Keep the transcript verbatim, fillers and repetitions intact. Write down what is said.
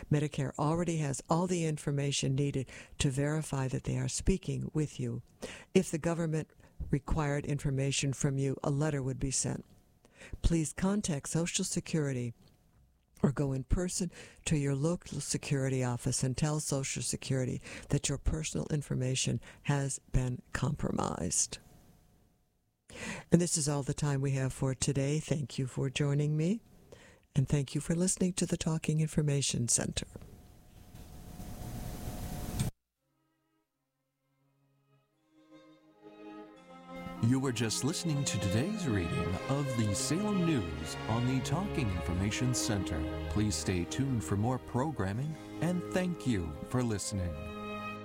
Medicare already has all the information needed to verify that they are speaking with you. If the government required information from you, a letter would be sent. Please contact Social Security or go in person to your local security office and tell Social Security that your personal information has been compromised. And this is all the time we have for today. Thank you for joining me, and thank you for listening to the Talking Information Center. You were just listening to today's reading of the Salem News on the Talking Information Center. Please stay tuned for more programming, and thank you for listening.